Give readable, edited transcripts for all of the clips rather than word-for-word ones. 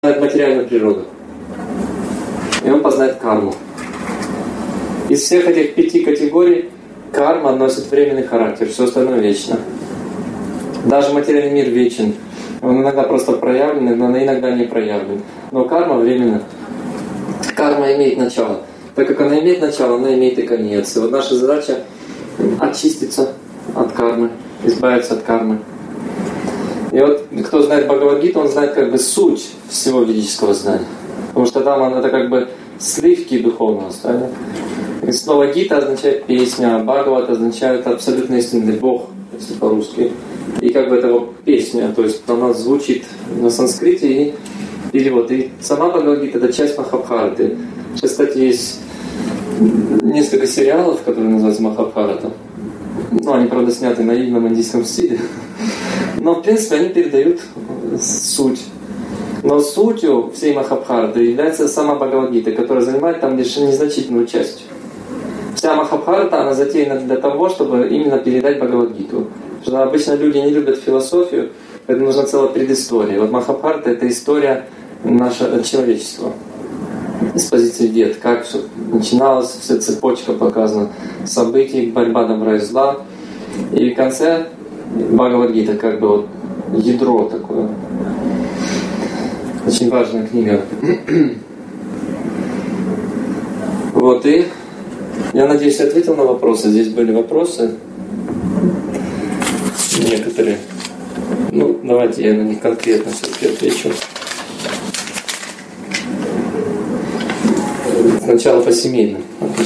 материальную природу. И он познает карму. Из всех этих 5 категорий карма носит временный характер, все остальное вечно. Даже материальный мир вечен. Он иногда просто проявлен, но иногда не проявлен. Но карма временна. Карма имеет начало. Так как она имеет начало, она имеет и конец. И вот наша задача очиститься от кармы, избавиться от кармы. И вот кто знает Бхагавад-гиту, он знает как бы суть всего ведического знания. Потому что там это как бы сливки духовного знания. И слово гита означает песня, а Бхагават означает абсолютно истинный Бог, если по-русски. И как бы это вот песня, то есть она звучит на санскрите и перевод. И сама Бхагавад-гита — это часть Махабхараты. Сейчас, кстати, есть несколько сериалов, которые называются Махабхарата. Ну, они, правда, сняты на наивном индийском стиле. Но, в принципе, они передают суть. Но сутью всей Махабхараты является сама Бхагавад-гита, которая занимает там лишь незначительную часть. Вся Махабхарата, она затеяна для того, чтобы именно передать Бхагавад-гиту. Потому что обычно люди не любят философию, поэтому нужна целая предыстория. Вот Махабхарата — это история нашего человечества. С позиции Вед, как все начиналось, вся цепочка показана событий, борьба добра и зла. И в конце Бхагавад-гита как бы вот ядро такое. Очень важная книга. Вот, и я надеюсь, я ответил на вопросы. Здесь были вопросы некоторые. Ну, давайте я на них конкретно все-таки отвечу. Сначала по семейным.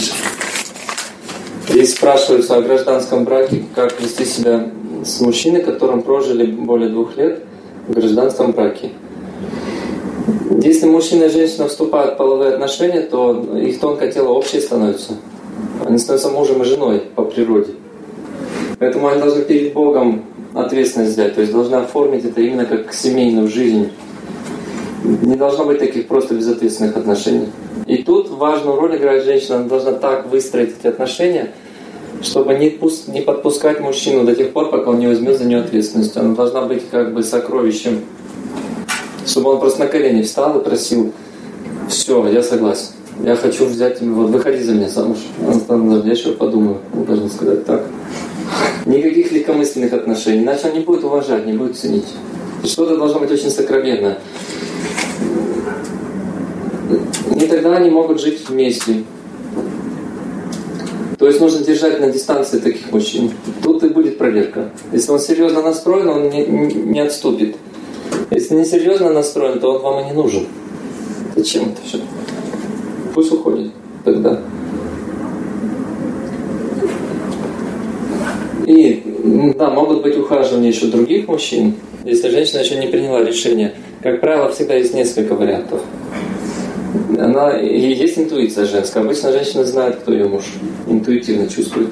Здесь спрашиваются о гражданском браке, как вести себя с мужчиной, которым прожили более 2 лет в гражданском браке. Если мужчина и женщина вступают в половые отношения, то их тонкое тело общее становится. Они становятся мужем и женой по природе. Поэтому они должны перед Богом ответственность взять, то есть должны оформить это именно как семейную жизнь. Не должно быть таких просто безответственных отношений. И тут важную роль играет женщина. Она должна так выстроить эти отношения, чтобы не подпускать мужчину до тех пор, пока он не возьмет за нее ответственность. Она должна быть как бы сокровищем. Чтобы он просто на колени встал и просил: все, я согласен. Я хочу взять тебя, вот выходи за меня замуж. Он я еще подумаю. Он должен сказать так. Никаких легкомысленных отношений. Иначе он не будет уважать, не будет ценить. Что-то должно быть очень сокровенное. И тогда они могут жить вместе. То есть нужно держать на дистанции таких мужчин. Тут и будет проверка. Если он серьезно настроен, он не отступит. Если не серьезно настроен, то он вам и не нужен. Зачем это все? Пусть уходит тогда. И да, могут быть ухаживания еще других мужчин, если женщина еще не приняла решение. Как правило, всегда есть несколько вариантов. Есть интуиция женская. Обычно женщина знает, кто ее муж. Интуитивно чувствует.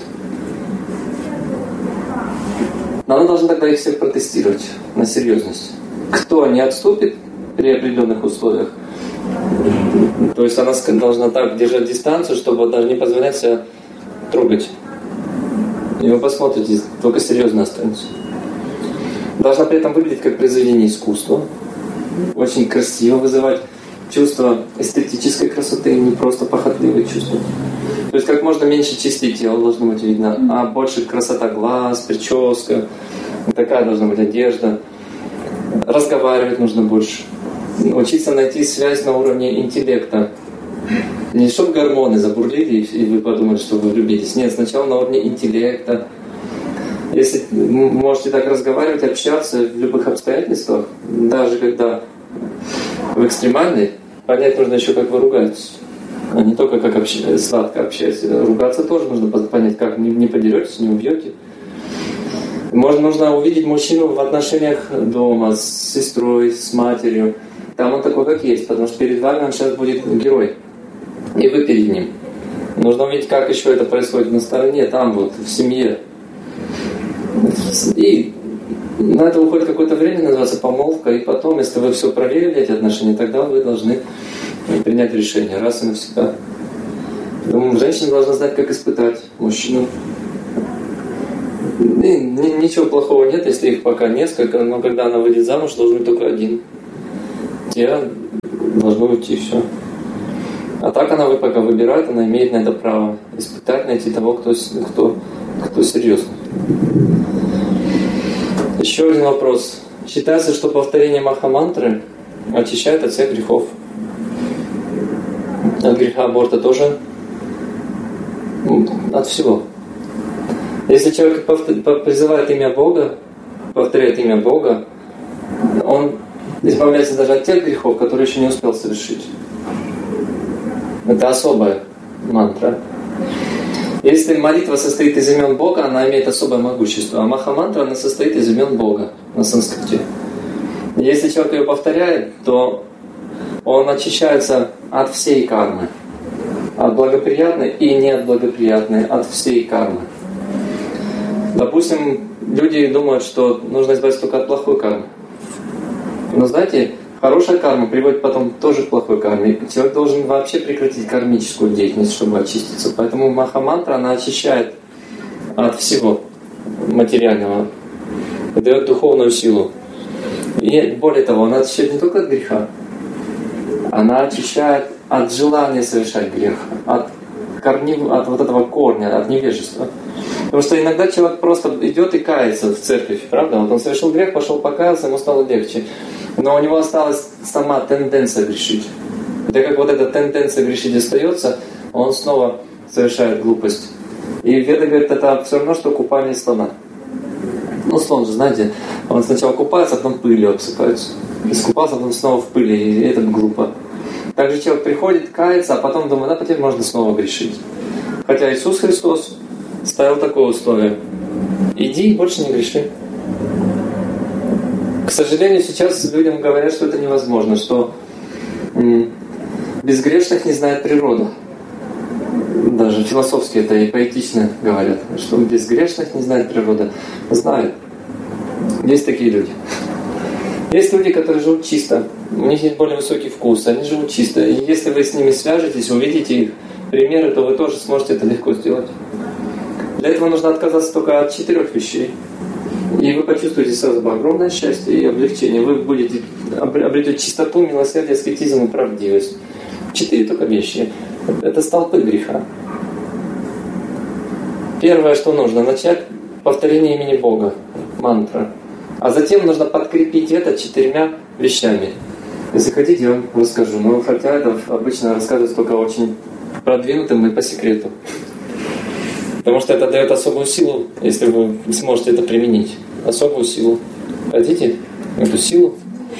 Но она должна тогда их всех протестировать на серьезность. Кто не отступит при определенных условиях, то есть она должна так держать дистанцию, чтобы даже не позволять себя трогать. И вы посмотрите, только серьезно останется. Должна при этом выглядеть как произведение искусства. Очень красиво вызывать чувство эстетической красоты, не просто похотливые чувства. То есть как можно меньше частей тела должно быть видно, а больше красота глаз, прическа, такая должна быть одежда. Разговаривать нужно больше. Учиться найти связь на уровне интеллекта. Не чтобы гормоны забурлили, и вы подумали, что вы влюбились. Нет, сначала на уровне интеллекта. Если вы можете так разговаривать, общаться в любых обстоятельствах, даже когда в экстремальной, понять нужно еще, как вы ругаетесь. А не только как сладко общаетесь. Ругаться тоже нужно понять, как не подеретесь, не убьете. Нужно увидеть мужчину в отношениях дома, с сестрой, с матерью. Там он такой, как есть, потому что перед вами он сейчас будет герой. И вы перед ним. Нужно увидеть, как еще это происходит на стороне, там вот, в семье. И на это уходит какое-то время, называется помолвка, и потом, если вы все проверили, эти отношения, тогда вы должны принять решение раз и навсегда. Думаю, женщина должна знать, как испытать мужчину. И ничего плохого нет, если их пока несколько, но когда она выйдет замуж, должен быть только один. Я должно уйти все. А так она пока выбирает, она имеет на это право испытать, найти того, кто серьезный. Еще один вопрос. Считается, что повторение Махамантры очищает от всех грехов. От греха аборта тоже. От всего. Если человек призывает имя Бога, повторяет имя Бога, он избавляется даже от тех грехов, которые еще не успел совершить. Это особая мантра. Если молитва состоит из имен Бога, она имеет особое могущество. А Махамантра, она состоит из имен Бога на санскрите. Если человек ее повторяет, то он очищается от всей кармы. От благоприятной и не от благоприятной, от всей кармы. Допустим, люди думают, что нужно избавиться только от плохой кармы. Но знаете, хорошая карма приводит потом тоже к плохой карме. Человек должен вообще прекратить кармическую деятельность, чтобы очиститься. Поэтому Махамантра, она очищает от всего материального, дает духовную силу. И более того, она очищает не только от греха, она очищает от желания совершать грех, от вот этого корня, от невежества. Потому что иногда человек просто идет и кается в церковь, правда? Вот он совершил грех, пошел покаяться, ему стало легче. Но у него осталась сама тенденция грешить. И как вот эта тенденция грешить остается, он снова совершает глупость. И Веда говорит, это все равно, что купание слона. Ну, слон же, знаете, он сначала купается, а потом пылью обсыпается. Искупался, а потом снова в пыли, и это глупо. Также человек приходит, кается, а потом думает, теперь можно снова грешить. Хотя Иисус Христос ставил такое условие. Иди и больше не греши. К сожалению, сейчас людям говорят, что это невозможно, что безгрешных не знает природа. Даже философски это и поэтично говорят, что безгрешных не знает природа. Знает. Есть такие люди. Есть люди, которые живут чисто. У них есть более высокий вкус, они живут чисто. И если вы с ними свяжетесь, увидите их примеры, то вы тоже сможете это легко сделать. Для этого нужно отказаться только от 4 вещей. И вы почувствуете сразу огромное счастье и облегчение. Вы обретете чистоту, милосердие, аскетизм и правдивость. 4 только вещи. Это столпы греха. Первое, что нужно, начать повторение имени Бога, мантра. А затем нужно подкрепить это 4 вещами. Если хотите, я вам расскажу. Но хотя это обычно рассказывается только очень продвинутым и по секрету. Потому что это дает особую силу, если вы сможете это применить. Особую силу. Хотите эту силу?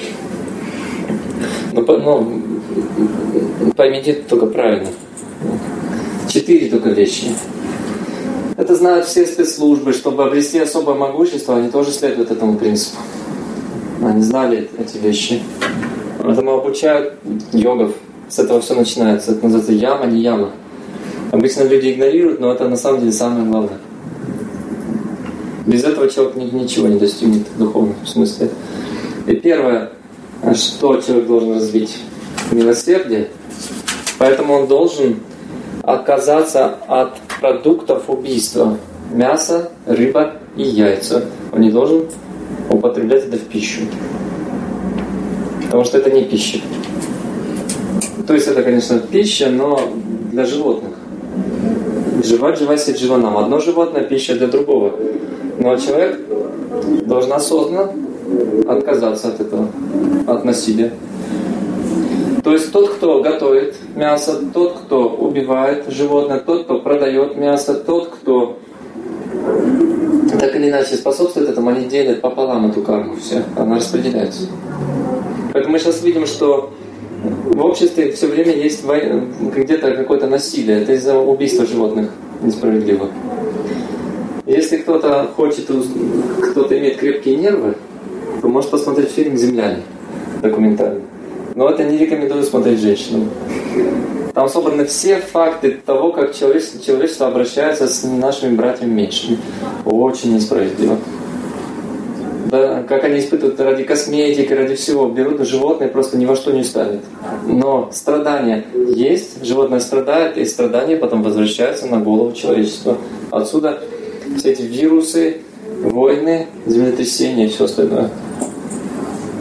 Но поймите только правильно. 4 только вещи. Это знают все спецслужбы. Чтобы обрести особое могущество, они тоже следуют этому принципу. Они знали эти вещи. Поэтому обучают йогов. С этого все начинается. Это называется яма, не яма. Обычно люди игнорируют, но это на самом деле самое главное. Без этого человек ничего не достигнет в духовном смысле. И первое, что человек должен развить? Милосердие. Поэтому он должен отказаться от продуктов убийства. Мясо, рыба и яйца. Он не должен употреблять это в пищу. Потому что это не пища. То есть это, конечно, пища, но для животных. Живать животным. Одно животное – пища для другого. Но человек должен осознанно отказаться от этого, от насилия. То есть тот, кто готовит мясо, тот, кто убивает животное, тот, кто продает мясо, тот, кто так или иначе способствует этому, они делят пополам эту карму все, она распределяется. Поэтому мы сейчас видим, что в обществе все время есть где-то какое-то насилие. Это из-за убийства животных несправедливо. Если кто-то имеет крепкие нервы, то может посмотреть фильм «Земляне» документальный. Но это не рекомендую смотреть женщинам. Там собраны все факты того, как человечество обращается с нашими братьями меньшими. Очень несправедливо. Да, как они испытывают ради косметики, ради всего. Берут животные, просто ни во что не ставят. Но страдания есть, животное страдает, и страдания потом возвращаются на голову человечества. Отсюда все эти вирусы, войны, землетрясения и все остальное.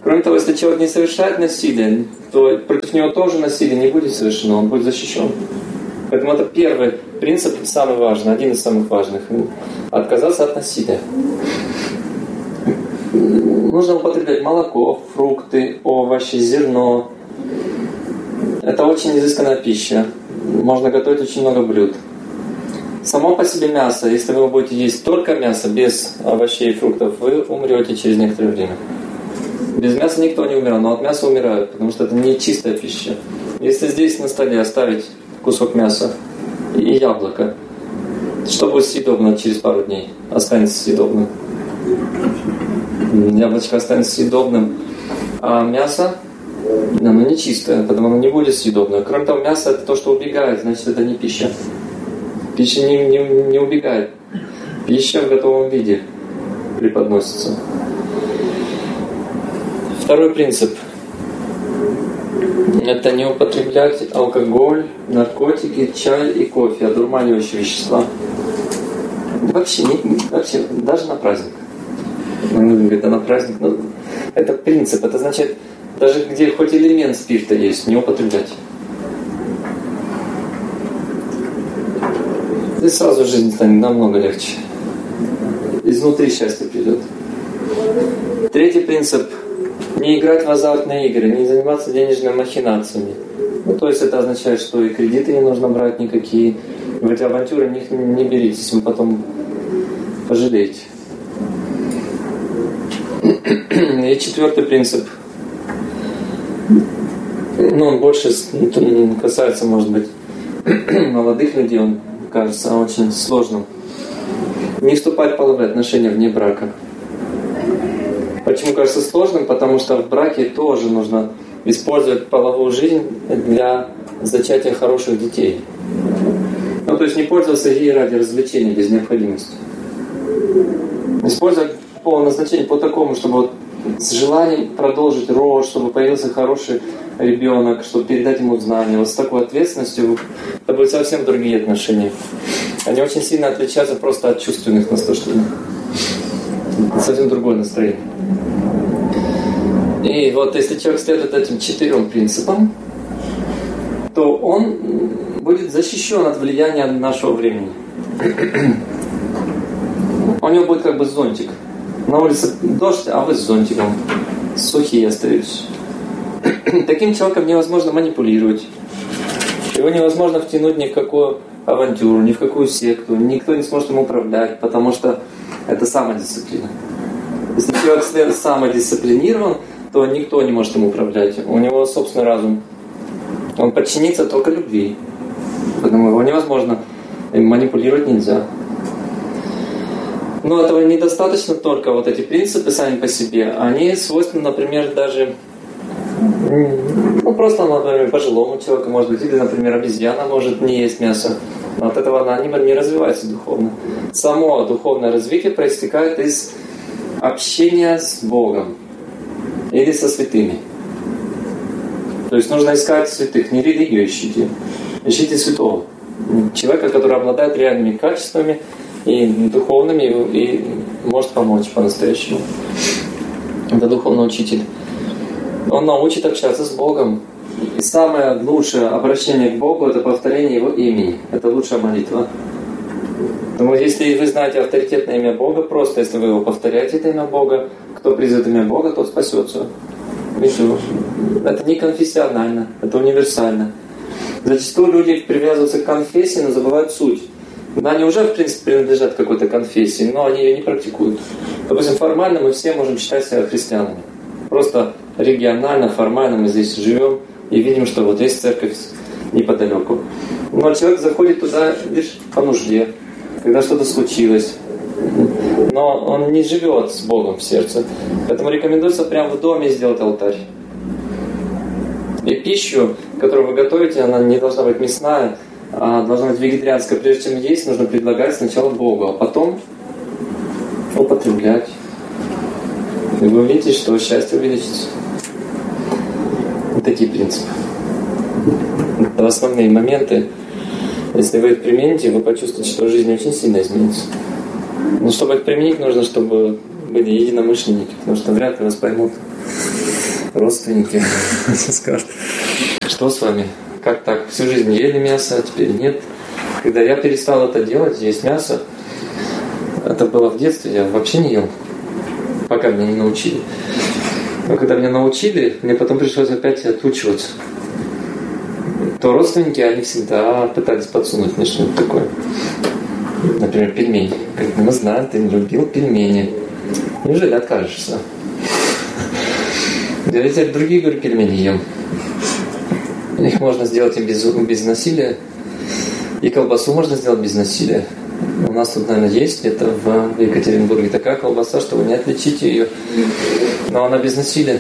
Кроме того, если человек не совершает насилие, то против него тоже насилие не будет совершено, он будет защищен. Поэтому это первый принцип, самый важный, один из самых важных. Отказаться от насилия. Нужно употреблять молоко, фрукты, овощи, зерно. Это очень изысканная пища. Можно готовить очень много блюд. Само по себе мясо, если вы будете есть только мясо, без овощей и фруктов, вы умрете через некоторое время. Без мяса никто не умирал, но от мяса умирают, потому что это не чистая пища. Если здесь на столе оставить кусок мяса и яблоко, что будет съедобно через пару дней? Останется съедобным. Яблочко останется съедобным, а мясо, оно не чистое, поэтому оно не будет съедобным. Кроме того, мясо это то, что убегает, значит это не пища. Пища не убегает. Пища в готовом виде преподносится. Второй принцип. Это не употреблять алкоголь, наркотики, чай и кофе, одурманивающие вещества. Вообще, даже на праздник. Это на праздник. Это принцип. Это значит, даже где хоть элемент спирта есть, не употреблять. И сразу жизнь станет намного легче. Изнутри счастье придет. Третий принцип. Не играть в азартные игры, не заниматься денежными махинациями. То есть это означает, что и кредиты не нужно брать никакие. В эти авантюры не беритесь, вы потом пожалеете. И четвертый принцип. Он больше касается, может быть, молодых людей, он кажется очень сложным. Не вступать в половые отношения вне брака. Почему кажется сложным? Потому что в браке тоже нужно использовать половую жизнь для зачатия хороших детей. То есть не пользоваться ей ради развлечения без необходимости. Использовать по назначению по такому, чтобы с желанием продолжить рост, чтобы появился хороший ребенок, чтобы передать ему знания. С такой ответственностью это будут совсем другие отношения. Они очень сильно отличаются просто от чувственных наслаждений. Совсем другое настроение. И вот если человек следует этим 4 принципам, то он будет защищен от влияния нашего времени. У него будет как бы зонтик. На улице дождь, а вы с зонтиком. Сухие остаетесь. Таким человеком невозможно манипулировать. Его невозможно втянуть ни в какую авантюру, ни в какую секту. Никто не сможет им управлять, потому что это самодисциплина. Если человек самодисциплинирован, то никто не может им управлять. У него собственный разум. Он подчинится только любви. Поэтому его невозможно, манипулировать нельзя. Но этого недостаточно только вот эти принципы сами по себе. Они свойственны, например, даже просто, например, пожилому человеку, может быть, или, например, обезьяна может не есть мясо. Но от этого она не развивается духовно. Само духовное развитие проистекает из общения с Богом или со святыми. То есть нужно искать святых, не религию ищите. Ищите святого. Человека, который обладает реальными качествами и духовными, и может помочь по-настоящему. Это духовный учитель. Он научит общаться с Богом. И самое лучшее обращение к Богу — это повторение Его имени. Это лучшая молитва. Поэтому если вы знаете авторитетное имя Бога, просто если вы его повторяете, это имя Бога, кто призовет имя Бога, тот спасется. Это не конфессионально, это универсально. Зачастую люди привязываются к конфессии, но забывают суть. Они уже, в принципе, принадлежат какой-то конфессии, но они ее не практикуют. Допустим, формально мы все можем считать себя христианами. Просто регионально, формально мы здесь живем и видим, что вот есть церковь неподалеку. Но человек заходит туда лишь по нужде, когда что-то случилось. Но он не живет с Богом в сердце. Поэтому рекомендуется прямо в доме сделать алтарь. И пищу, которую вы готовите, она не должна быть мясная, а должна быть вегетарианская. Прежде чем есть, нужно предлагать сначала Богу, а потом употреблять. И вы увидите, что счастье увеличится. Вот такие принципы. Это основные моменты. Если вы их примените, вы почувствуете, что жизнь очень сильно изменится. Но чтобы их применить, нужно, чтобы были единомышленники, потому что вряд ли вас поймут. родственники скажут, что с вами? Как так? Всю жизнь ели мясо, а теперь нет. Когда я перестал это делать, есть мясо, это было в детстве, я вообще не ел, пока меня не научили. Но когда меня научили, мне потом пришлось опять отучиваться. То родственники, они всегда пытались подсунуть мне что-то такое. Например, пельмени. Говорят, мы знаем, ты не любил пельмени. Неужели откажешься? Я теперь другие, говорю, пельмени ем. Их можно сделать и без насилия. И колбасу можно сделать без насилия. У нас тут, наверное, есть где-то в Екатеринбурге такая колбаса, что вы не отличите ее. Но она без насилия.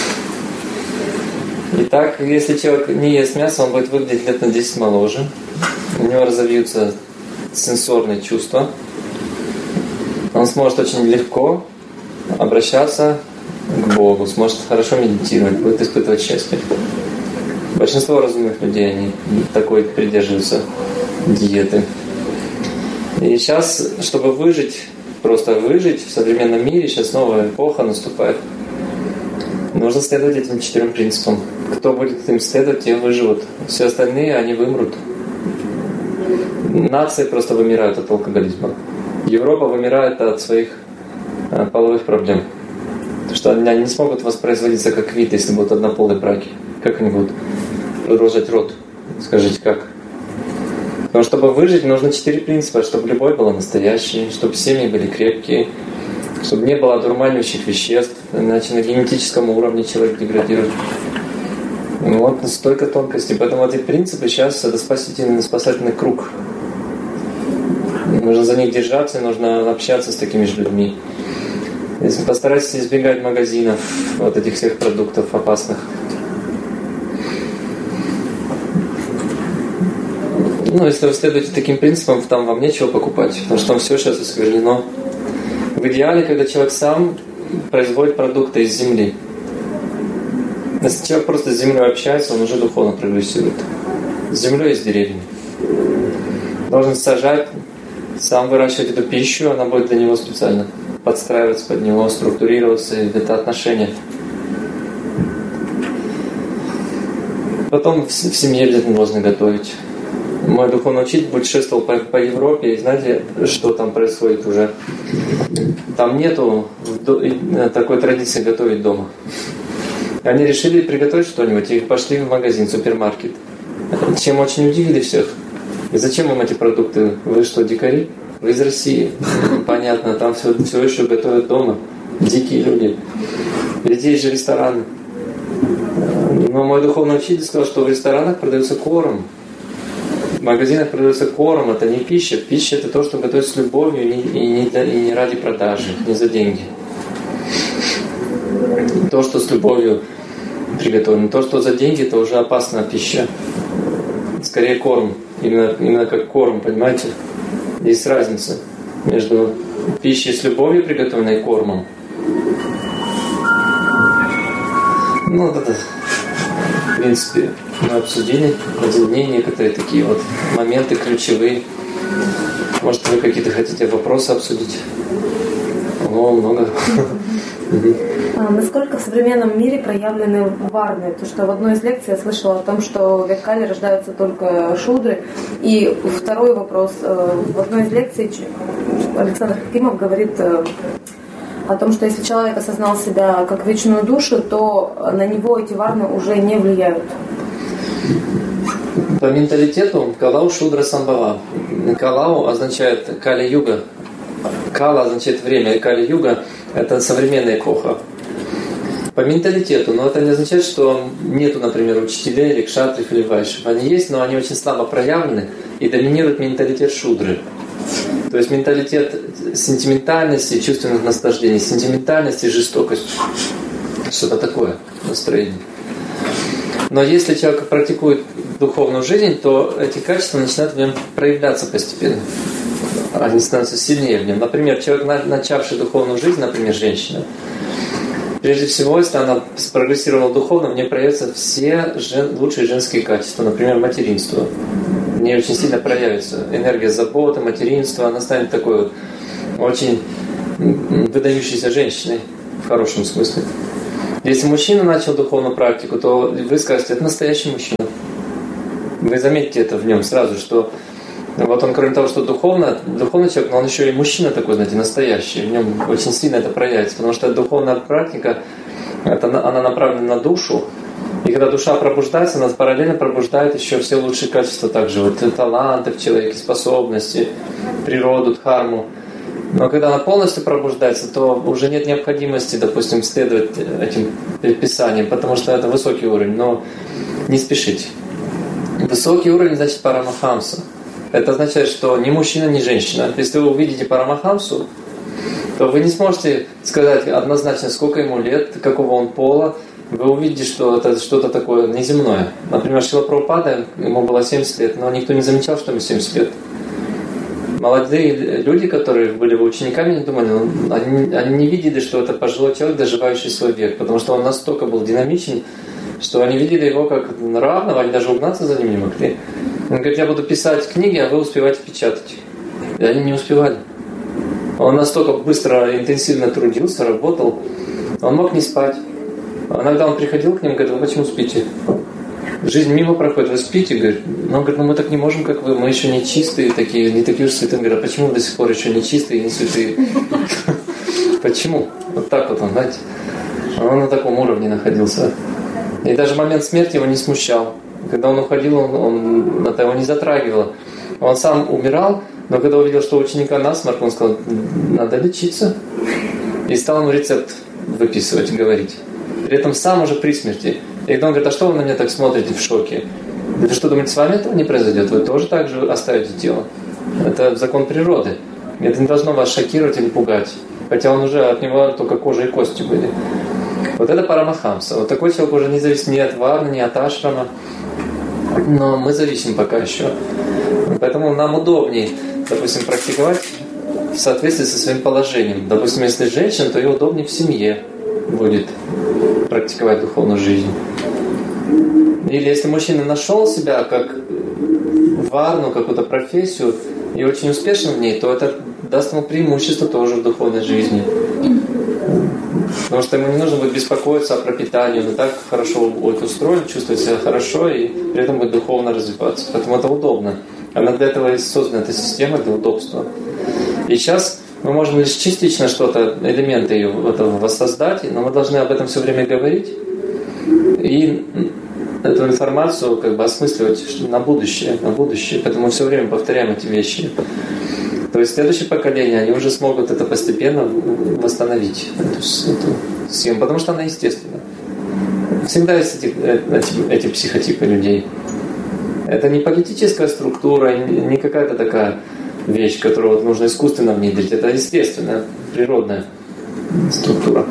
Итак, если человек не ест мясо, он будет выглядеть лет на 10 моложе. У него разовьются сенсорные чувства. Он сможет очень легко обращаться к Богу, сможет хорошо медитировать, будет испытывать счастье. Большинство разумных людей, они такой придерживаются диеты. И сейчас, чтобы выжить, просто выжить в современном мире, сейчас новая эпоха наступает. Нужно следовать этим 4 принципам. Кто будет им следовать, те выживут. Все остальные, они вымрут. Нации просто вымирают от алкоголизма. Европа вымирает от своих половых проблем. Потому что они не смогут воспроизводиться как вид, если будут однополые браки. Как они будут продолжать род? Скажите, как? Но чтобы выжить, нужно 4 принципа. Чтобы любовь была настоящей, чтобы семьи были крепкие, чтобы не было одурманивающих веществ, иначе на генетическом уровне человек деградирует. Вот столько тонкостей. Поэтому эти принципы сейчас это спасательный круг. Нужно за них держаться, нужно общаться с такими же людьми. Постарайтесь избегать магазинов, вот этих всех продуктов опасных. Ну, если вы следуете таким принципам, там вам нечего покупать, потому что там все сейчас искажено. В идеале, когда человек сам производит продукты из земли. Если человек просто с землей общается, он уже духовно прогрессирует. С землей и с деревьями. Должен сажать, сам выращивать эту пищу, она будет для него специально подстраиваться под него, структурироваться, и это отношения. Потом в семье обязательно должны готовить. Мой духовный учитель путешествовал по Европе, и знаете, что там происходит уже? Там нету такой традиции готовить дома. Они решили приготовить что-нибудь и пошли в магазин, супермаркет. Чем очень удивили всех. И зачем вам эти продукты? Вы что, дикари? Вы из России. Понятно, там все еще готовят дома. Дикие люди. Здесь же рестораны. Но мой духовный учитель сказал, что в ресторанах продается корм. В магазинах продается корм, это не пища. Пища — это то, что готовится с любовью и не ради продажи, не за деньги. То, что с любовью приготовлено. То, что за деньги, это уже опасная пища. Скорее корм. Именно как корм, понимаете? Есть разница между пищей с любовью, приготовленной, и кормом. Ну, вот это, в принципе, мы обсудили один день некоторые такие вот моменты ключевые. Может, вы какие-то хотите вопросы обсудить? О, много. Насколько в современном мире проявлены варны? Потому что в одной из лекций я слышала о том, что в Веккале рождаются только шудры. И второй вопрос. В одной из лекций Александр Хакимов говорит о том, что если человек осознал себя как вечную душу, то на него эти варны уже не влияют. По менталитету Калау Шудра Самбава. Калау означает Кали-юга. Кала означает время, и Кали-юга — это современная эпоха. По менталитету, но это не означает, что нету, например, учителей или кшатров или вайшев. Они есть, но они очень слабо проявлены, и доминирует менталитет шудры. То есть менталитет сентиментальности, чувственных наслаждений, сентиментальности и жестокости. Что-то такое настроение. Но если человек практикует духовную жизнь, то эти качества начинают в нем проявляться постепенно. Они становятся сильнее в нем. Например, человек, начавший духовную жизнь, например, женщина, прежде всего, если она спрогрессировала духовно, в ней проявятся все лучшие женские качества, например, материнство. В ней очень сильно проявится энергия заботы, материнства, она станет такой вот очень выдающейся женщиной, в хорошем смысле. Если мужчина начал духовную практику, то вы скажете, это настоящий мужчина. Вы заметите это в нем сразу, что вот он, кроме того, что духовный человек, но он еще и мужчина такой, знаете, настоящий. В нем очень сильно это проявится, потому что духовная практика, она направлена на душу. И когда душа пробуждается, она параллельно пробуждает еще все лучшие качества также. Вот таланты в человеке, способности, природу, дхарму. Но когда она полностью пробуждается, то уже нет необходимости, допустим, следовать этим предписаниям, потому что это высокий уровень. Но не спешите. Высокий уровень значит парамахамса. Это означает, что ни мужчина, ни женщина. Если вы увидите парамахамсу, то вы не сможете сказать однозначно, сколько ему лет, какого он пола. Вы увидите, что это что-то такое неземное. Например, Шрила Прабхупада, ему было 70 лет, но никто не замечал, что ему 70 лет. Молодые люди, которые были его учениками, не думали, они не видели, что это пожилой человек, доживающий свой век, потому что он настолько был динамичен, что они видели его как равного, они даже угнаться за ним не могли. Он говорит, я буду писать книги, а вы успеваете печатать. И они не успевали. Он настолько быстро, интенсивно трудился, работал, он мог не спать. Иногда он приходил к ним и говорит, вы почему спите? Жизнь мимо проходит, вы спите? Говорит, но он говорит, мы так не можем, как вы, мы еще не чистые, такие, не такие уж святые. Он говорит, а почему вы до сих пор еще не чистые и не святые? Почему? Вот так вот он, знаете. Он на таком уровне находился. И даже момент смерти его не смущал. Когда он уходил, он это его не затрагивало. Он сам умирал, но когда увидел, что у ученика насморк, он сказал, надо лечиться. И стал ему рецепт выписывать, говорить. При этом сам уже при смерти. И когда он говорит, а что вы на меня так смотрите в шоке? Вы что думаете, с вами этого не произойдет? Вы тоже так же оставите тело. Это закон природы. Это не должно вас шокировать или пугать. Хотя он уже, от него только кожа и кости были. Вот это парамахамса. Вот такой человек уже не зависит ни от варны, ни от ашрама. Но мы зависим пока еще. Поэтому нам удобнее, допустим, практиковать в соответствии со своим положением. Допустим, если женщина, то ей удобнее в семье будет практиковать духовную жизнь. Или если мужчина нашел себя как варну, какую-то профессию и очень успешен в ней, то это даст ему преимущество тоже в духовной жизни. Потому что ему не нужно будет беспокоиться о пропитании, он и так хорошо будет устроен, чувствует себя хорошо и при этом будет духовно развиваться. Поэтому это удобно. Она для этого и создана, эта система для удобства. И сейчас мы можем лишь частично что-то, элементы этого воссоздать, но мы должны об этом все время говорить и эту информацию как бы осмысливать на будущее. Поэтому мы все время повторяем эти вещи. То есть следующее поколение, они уже смогут это постепенно восстановить, эту схему, потому что она естественна. Всегда есть эти психотипы людей. Это не политическая структура, не какая-то такая вещь, которую вот нужно искусственно внедрить. Это естественная, природная структура.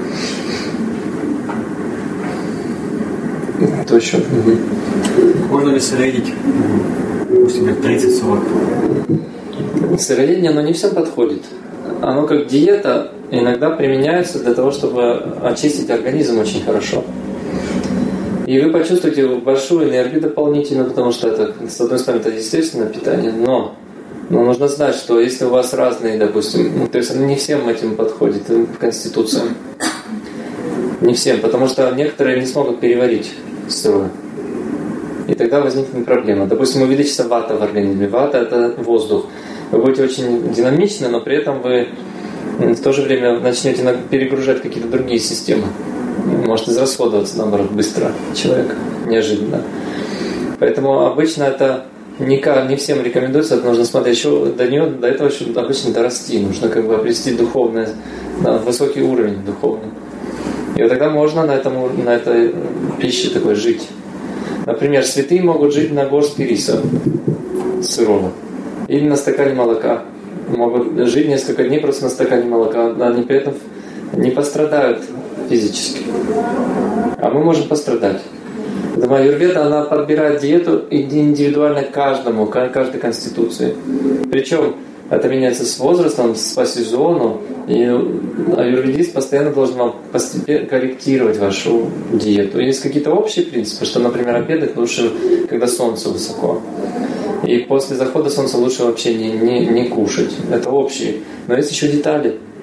Что еще? Можно ли сыроедить? Допустим, 30-40? Сыроедение, оно не всем подходит. Оно как диета иногда применяется для того, чтобы очистить организм очень хорошо. И вы почувствуете большую энергию дополнительно, потому что это, с одной стороны, это естественное питание, но нужно знать, что если у вас разные, допустим, то есть не всем этим подходит конституция. Не всем, потому что некоторые не смогут переварить сырое. И тогда возникнет проблема. Допустим, увеличится вата в организме. Вата – это воздух. Вы будете очень динамичны, но при этом вы в то же время начнете перегружать какие-то другие системы. Может израсходоваться, наоборот, быстро человек, неожиданно. Поэтому обычно это не всем рекомендуется, это нужно смотреть еще до этого еще обычно дорасти. Нужно как бы обрести духовный, высокий уровень духовный. И вот тогда можно на этой пище такой жить. Например, святые могут жить на горстке риса сырого или на стакане молока. Могут жить несколько дней просто на стакане молока. Они при этом не пострадают физически. А мы можем пострадать. Поэтому аюрведа, она подбирает диету индивидуально каждому, каждой конституции. Причем это меняется с возрастом, по сезону. И аюрведист постоянно должен вам постепенно корректировать вашу диету. Есть какие-то общие принципы, что, например, обедать лучше, когда солнце высоко. И после захода солнца лучше вообще не кушать. Это общие. Но есть еще детали.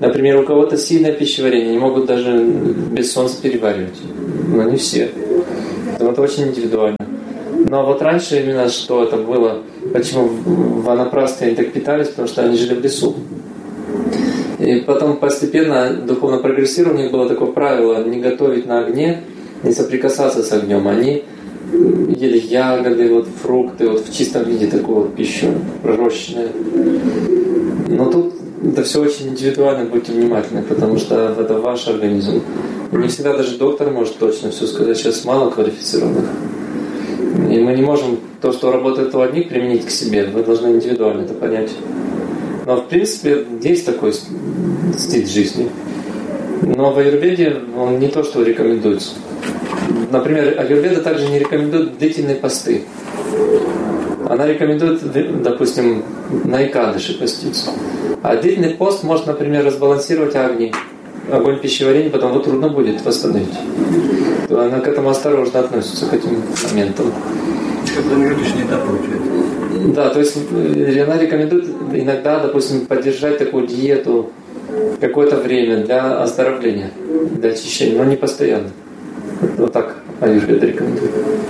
Например, у кого-то сильное пищеварение, они могут даже без солнца переваривать. Но не все. Поэтому это очень индивидуально. Но вот раньше именно что это было, почему ванапрасты они так питались, потому что они жили в лесу. И потом постепенно духовно прогрессировали, у них было такое правило не готовить на огне, не соприкасаться с огнем. Они ели ягоды, вот, фрукты, вот, в чистом виде такую вот пищу, пророщенную. Но тут это все очень индивидуально, будьте внимательны, потому что это ваш организм. И не всегда даже доктор может точно все сказать, сейчас мало квалифицированных. И мы не можем то, что работает у одних, применить к себе. Вы должны индивидуально это понять. Но в принципе есть такой стиль жизни. Но в аюрведе он не то, что рекомендуется. Например, аюрведа также не рекомендует длительные посты. Она рекомендует, допустим, на Экадаши поститься. А длительный пост может, например, разбалансировать огонь пищеварения, потом его трудно будет восстановить. То она к этому осторожно относится, к этим моментам. Как промежуточный этап получается. Да, то есть она рекомендует иногда, допустим, поддержать такую диету какое-то время для оздоровления, для очищения, но не постоянно. Вот так аюрведа рекомендует.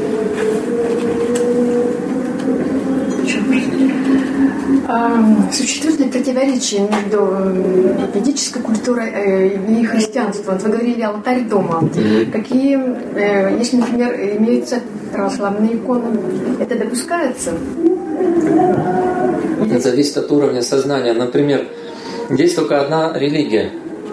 Существует ли противоречие между ведической культурой и христианством? Вы говорили алтарь дома. Какие, если, например, имеются православные иконы, это допускается? Это зависит от уровня сознания. Например, есть только одна религия.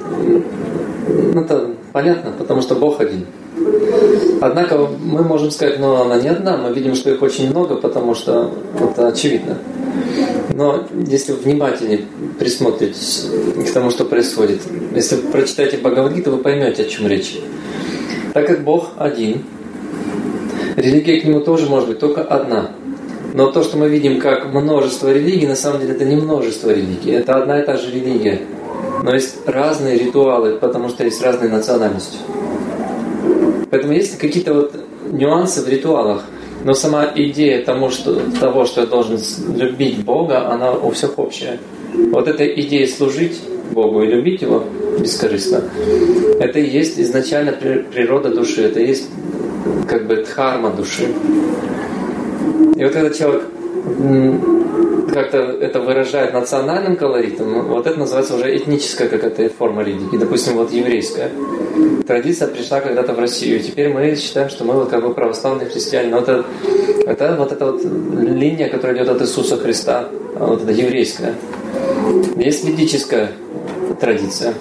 Это понятно, потому что Бог один. Однако мы можем сказать, но она не одна. Мы видим, что их очень много, потому что это очевидно. Но если вы внимательнее присмотритесь к тому, что происходит, если вы прочитаете Бхагавад-гиту, вы поймете, о чем речь. Так как Бог один, религия к Нему тоже может быть только одна. Но то, что мы видим как множество религий, на самом деле это не множество религий, это одна и та же религия. Но есть разные ритуалы, потому что есть разные национальности. Поэтому есть какие-то вот нюансы в ритуалах. Но сама идея того, что я должен любить Бога, она у всех общая. Вот эта идея служить Богу и любить Его бескорыстно, это и есть изначально природа души, это и есть как бы дхарма души. И вот когда человек как-то это выражает национальным колоритом, вот это называется уже этническая какая-то форма религии. Допустим, вот еврейская. Традиция пришла когда-то в Россию, и теперь мы считаем, что мы вот как бы православные христиане. Но это вот эта вот линия, которая идет от Иисуса Христа, вот это еврейская. Есть ведическая традиция.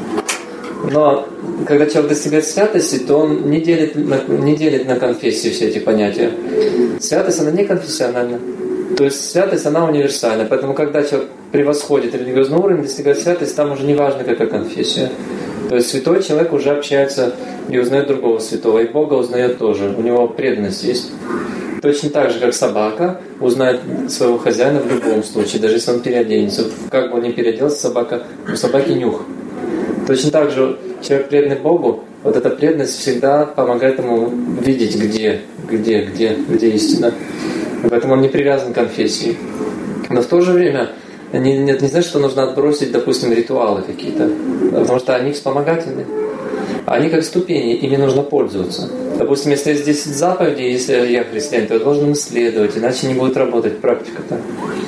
Но когда человек достигает святости, то он не делит на конфессии все эти понятия. Святость, она не конфессиональна. То есть святость, она универсальна. Поэтому, когда человек превосходит религиозный уровень, достигает святости, там уже не важно, какая конфессия. То есть святой человек уже общается и узнает другого святого, и Бога узнает тоже. У него преданность есть. Точно так же, как собака узнает своего хозяина в любом случае, даже если он переоденется. Как бы он ни переоделся, у собаки нюх. Точно так же человек, преданный Богу, вот эта преданность всегда помогает ему видеть, где истина. Поэтому он не привязан к конфессии. Но в то же время не значит, что нужно отбросить, допустим, ритуалы какие-то. Потому что они вспомогательны. Они как ступени, ими нужно пользоваться. Допустим, если есть 10 заповедей, если я христианин, то я должен исследовать, иначе не будет работать практика-то.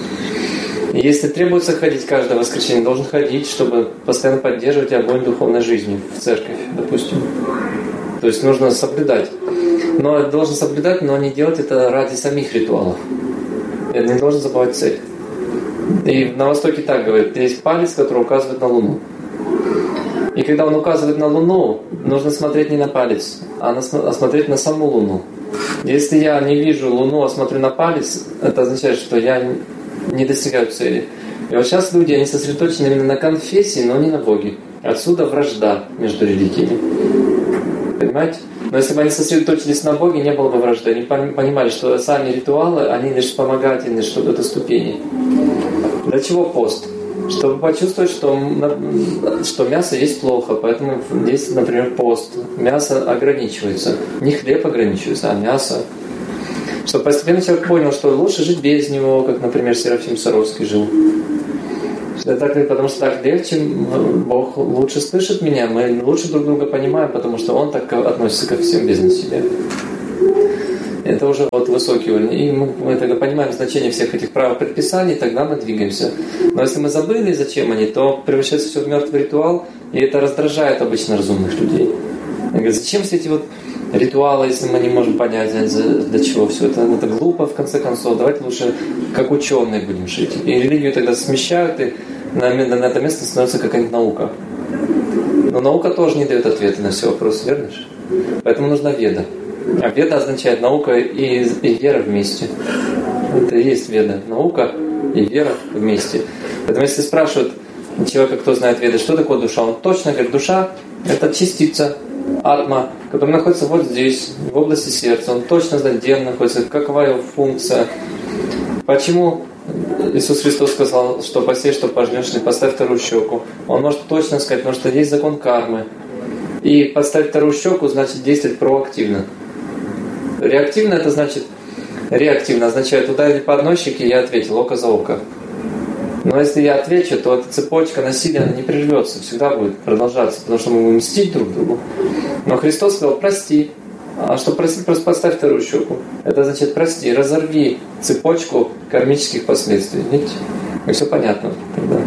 И если требуется ходить каждое воскресенье, должен ходить, чтобы постоянно поддерживать огонь духовной жизни в церковь, допустим. То есть нужно соблюдать. Но должен соблюдать, но не делать это ради самих ритуалов. Я не должен забывать цель. И на Востоке так говорят, есть палец, который указывает на Луну. И когда он указывает на Луну, нужно смотреть не на палец, а смотреть на саму Луну. Если я не вижу Луну, а смотрю на палец, это означает, что я не достигаю цели. И вот сейчас люди, они сосредоточены именно на конфессии, но не на Боге. Отсюда вражда между религиями. Понимаете? Но если бы они сосредоточились на Боге, не было бы вражды. Они понимали, что сами ритуалы, они лишь вспомогательные, что это ступени. Для чего пост? Чтобы почувствовать, что мясо есть плохо, поэтому есть, например, пост. Мясо ограничивается. Не хлеб ограничивается, а мясо. Чтобы постепенно человек понял, что лучше жить без него, как, например, Серафим Саровский жил. Потому что так легче, Бог лучше слышит меня, мы лучше друг друга понимаем, потому что Он так относится ко всем без насилия. Это уже вот высокий уровень. И мы тогда понимаем значение всех этих правил предписаний, тогда мы двигаемся. Но если мы забыли, зачем они, то превращается все в мертвый ритуал, и это раздражает обычно разумных людей. Они говорят, зачем все эти вот ритуалы, если мы не можем понять, для чего все это? Это глупо, в конце концов. Давайте лучше как ученые будем жить. И религию тогда смещают, и на это место становится какая-нибудь наука. Но наука тоже не дает ответа на все вопросы, верно же? Поэтому нужна веда. А веда означает наука и вера вместе. Это и есть веда. Наука и вера вместе. Поэтому если спрашивают человека, кто знает веды, что такое душа, он точно говорит, душа – это частица, атма, которая находится вот здесь, в области сердца. Он точно знает, где она находится, какова его функция. Почему Иисус Христос сказал, что посеешь, что пожнешь, или поставь вторую щеку. Он может точно сказать, потому что есть закон кармы. И поставить вторую щеку значит действовать проактивно. Реактивно это значит, реактивно означает ударить по одной щеке, я ответил, око за око. Но если я отвечу, то эта цепочка насилия она не прервется, всегда будет продолжаться, потому что мы будем мстить друг другу. Но Христос сказал, прости. А что простить, просто поставь вторую щеку. Это значит прости, разорви цепочку кармических последствий. Видите? И все понятно тогда.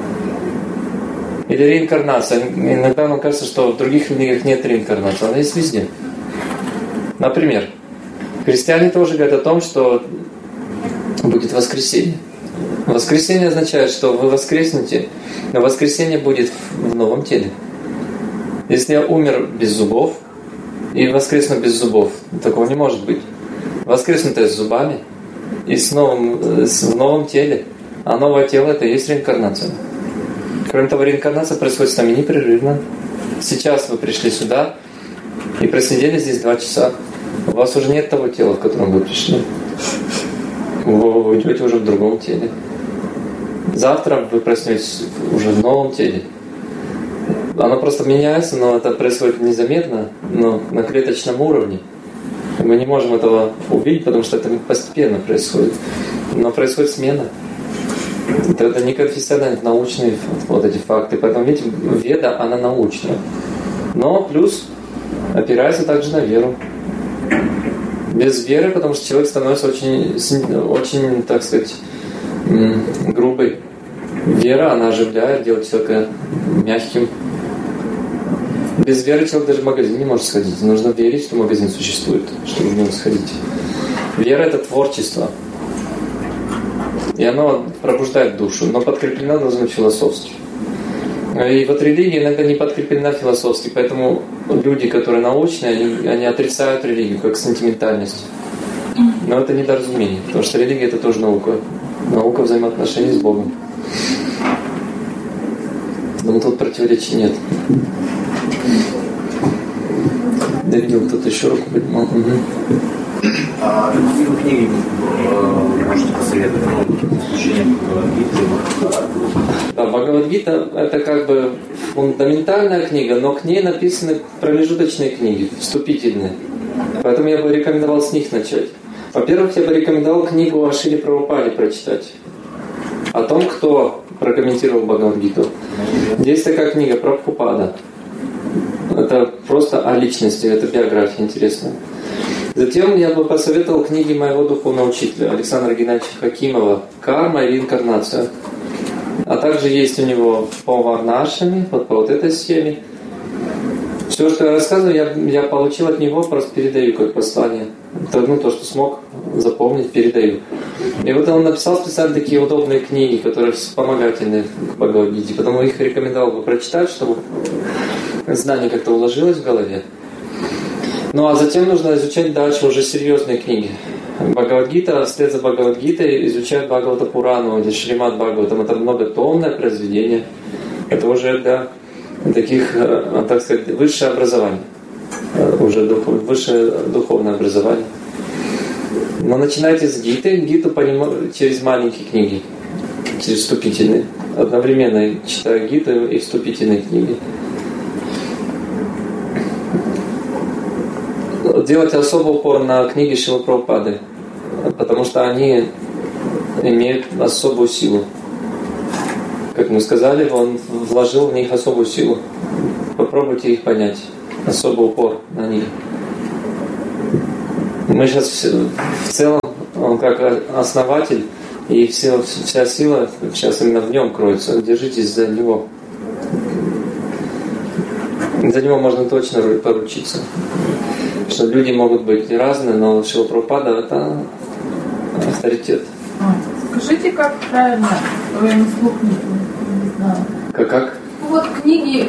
Или реинкарнация. Иногда нам кажется, что в других религиях нет реинкарнации. Она есть везде. Например, христиане тоже говорят о том, что будет воскресенье. Воскресенье означает, что вы воскреснете, но воскресенье будет в новом теле. Если я умер без зубов и воскресну без зубов, такого не может быть. Воскреснуть с зубами и в новом теле. А новое тело – это и есть реинкарнация. Кроме того, реинкарнация происходит с нами непрерывно. Сейчас вы пришли сюда и просидели здесь 2 часа. У вас уже нет того тела, в котором вы пришли. Вы идете уже в другом теле. Завтра вы проснетесь уже в новом теле. Оно просто меняется, но это происходит незаметно, но на клеточном уровне. Мы не можем этого увидеть, потому что это постепенно происходит. Но происходит смена. Это не конфессиональные, это научные вот эти факты. Поэтому, видите, веда, она научная. Но плюс опирается также на веру. Без веры, потому что человек становится очень, так сказать, грубой. Вера, она оживляет, делает человека мягким. Без веры человек даже в магазин не может сходить. Нужно верить, что магазин существует, чтобы в него сходить. Вера – это творчество. И оно пробуждает душу, но подкреплено должно быть философски. И вот религия иногда не подкреплена философски, поэтому люди, которые научные, они отрицают религию как сентиментальность. Но это недоразумение, потому что религия – это тоже наука. Наука взаимоотношений с Богом. Но тут противоречий нет. Я видел, кто-то еще руку поднимал. А какие книги можете посоветовать? Исключением Бхагавад-гиты? Да, Бхагавад-гита – это как бы фундаментальная книга, но к ней написаны промежуточные книги, вступительные. Поэтому я бы рекомендовал с них начать. Во-первых, я бы рекомендовал книгу о Шриле Прабхупаде прочитать. О том, кто прокомментировал Бхагавад-гиту. Есть такая книга Прабхупада. Это просто о личности, это биография интересная. Затем я бы посоветовал книги моего духовного учителя Александра Геннадьевича Хакимова «Карма и реинкарнация». А также есть у него по Варнашами, вот по вот этой схеме. Все, что я рассказываю, я получил от него, просто передаю как послание. Это, то, что смог запомнить, передаю. И вот он написал специально такие удобные книги, которые вспомогательны к Бхагавад-гите. Потому их рекомендовал бы прочитать, чтобы знание как-то уложилось в голове. Ну а затем нужно изучать дальше уже серьезные книги. Бхагавад-гита, вслед за Бхагавад-гитой изучают Бхагавата-пурану или Шримад Бхагаватам. Это многотомное произведение. Это уже для таких, так сказать, высшее образование. Уже высшее духовное образование. Но начинайте с гиты. Гиту через маленькие книги, через вступительные. Одновременно читаю гиту и вступительные книги. Делать особый упор на книги Шрилы Прабхупады, потому что они имеют особую силу. как мы сказали, он вложил в них особую силу. Попробуйте их понять. Особый упор на них. Мы сейчас в целом, он как основатель, и вся сила сейчас именно в нем кроется. Держитесь за него. За него можно точно поручиться. Потому что люди могут быть разные, но Шрила Прабхупада — это авторитет. Скажите, как правильно слух не знаю. Как? Вот книги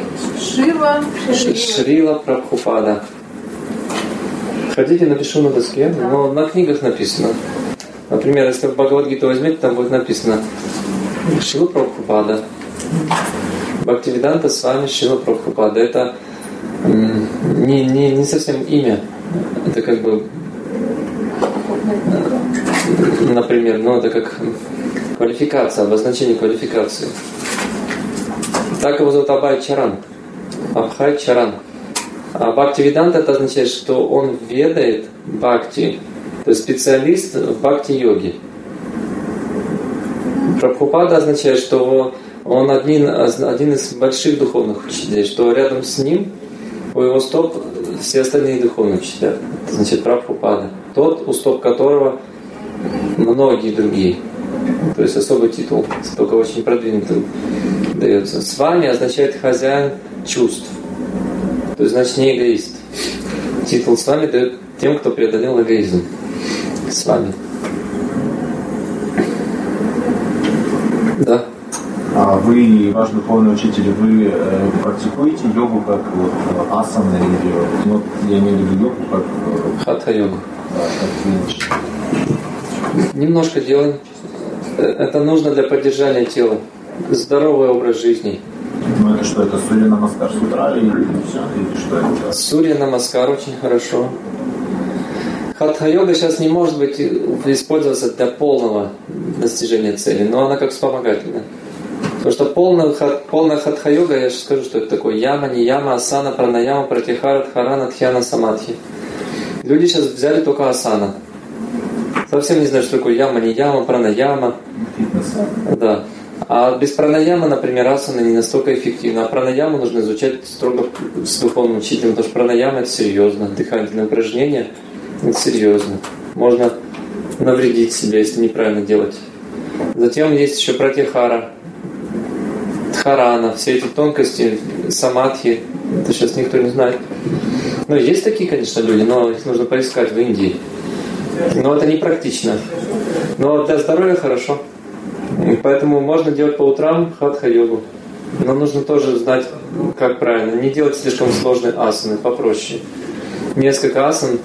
Шрила Прабхупада. Хотите, напишу на доске? Да. Но на книгах написано. Например, если в Бхагавад-гиту возьмете, там будет написано Шрила Прабхупада. Бхактивиданта с вами Шрила Прабхупада. Это не совсем имя. Это как бы, например, это как квалификация, обозначение квалификации. Так его зовут Абхай Чаран. Абхай Чаран. А Бхактивиданта — это означает, что он ведает бхакти, то есть специалист в бхакти-йоге. Прабхупада означает, что он один из больших духовных учителей, что рядом с ним, у его стоп, все остальные духовные учителя. Это значит Прабхупада. Тот, у стоп которого многие другие. То есть особый титул, только очень продвинутым дается. С вами означает хозяин чувств. То есть, значит, не эгоист. Титул с вами дает тем, кто преодолел эгоизм. С вами. Да. А вы, ваш духовный учитель, вы практикуете йогу как асаны или я имею в виду йогу как хатха-йогу? Да, как немножко делаем. Это нужно для поддержания тела. Здоровый образ жизни. Ну это что, это Сурья Намаскар с утра или все? Или что это? Сурья Намаскар очень хорошо. Хатха-йога сейчас не может быть использоваться для полного достижения цели, но она как вспомогательная. Потому что полная хатха-йога, я сейчас скажу, что это такое. Яма, нияма, асана, пранаяма, пратихара, дхарана, дхьяна, самадхи. Люди сейчас взяли только асана. Совсем не знаю, что такое яма, нияма, пранаяма. Да. А без пранаямы, например, асана не настолько эффективна. А пранаяму нужно изучать строго с духовным учителем, потому что пранаяма — это серьезно. Дыхательные упражнения — это серьезно. Можно навредить себе, если неправильно делать. Затем есть еще пратихара, дхарана, все эти тонкости, самадхи. Это сейчас никто не знает. Ну, есть такие, конечно, люди, но их нужно поискать в Индии. Но это не практично. Но для здоровья хорошо. И поэтому можно делать по утрам хатха-йогу. Но нужно тоже знать, как правильно. Не делать слишком сложные асаны, попроще. Несколько асан